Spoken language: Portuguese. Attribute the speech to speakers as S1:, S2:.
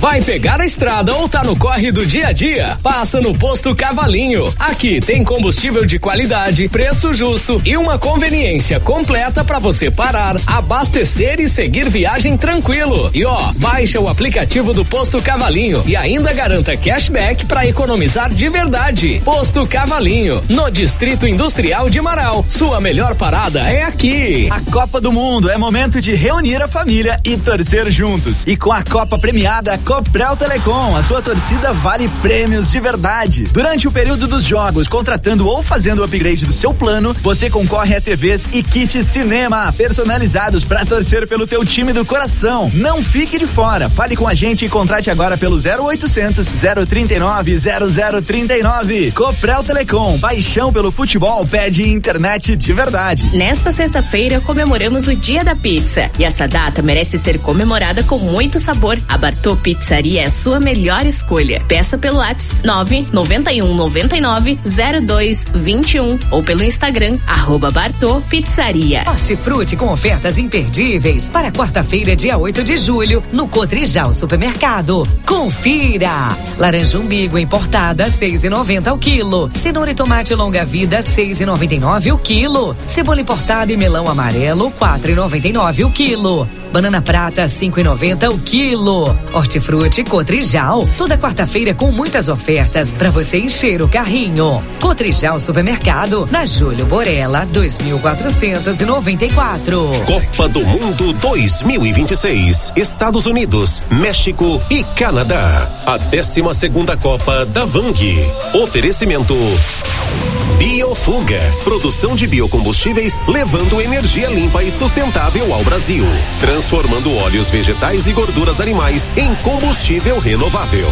S1: Vai pegar a estrada ou tá no corre do dia a dia? Passa no Posto Cavalinho. Aqui tem combustível de qualidade, preço justo e uma conveniência completa para você parar, abastecer e seguir viagem tranquilo. E baixa o aplicativo do Posto Cavalinho e ainda garanta cashback para economizar de verdade. Posto Cavalinho, no Distrito Industrial de Marau. Sua melhor parada é aqui.
S2: A Copa do Mundo é momento de reunir a família e torcer juntos. E com a Copa premiada Copel Telecom, a sua torcida vale prêmios de verdade. Durante o período dos jogos, contratando ou fazendo o upgrade do seu plano, você concorre a TVs e kits cinema personalizados para torcer pelo teu time do coração. Não fique de fora. Fale com a gente e contrate agora pelo 0800 039 0039. Copel Telecom, paixão pelo futebol pede internet de verdade.
S3: Nesta sexta-feira comemoramos o Dia da Pizza e essa data merece ser comemorada com muito sabor. A Bartô Pizzaria é a sua melhor escolha. Peça pelo WhatsApp 991990221 ou pelo Instagram @Bartô Pizzaria.
S4: Hortifruti com ofertas imperdíveis para quarta-feira, dia 8 de julho, no Cotrijal Supermercado. Confira! Laranja umbigo importada 6,90 o quilo. Cenoura e tomate longa vida 6,99 o quilo. Cebola importada e melão amarelo 4,99 o quilo. Banana prata 5,90 o quilo. Hortifruti Cotrijal, toda quarta-feira com muitas ofertas para você encher o carrinho. Cotrijal Supermercado, na Júlio Borella 2494.
S5: Copa do Mundo 2026, Estados Unidos, México e Canadá. A 12ª Copa da Vang. Oferecimento Biofuga, produção de biocombustíveis levando energia limpa e sustentável ao Brasil, transformando óleos vegetais e gorduras animais em combustível renovável.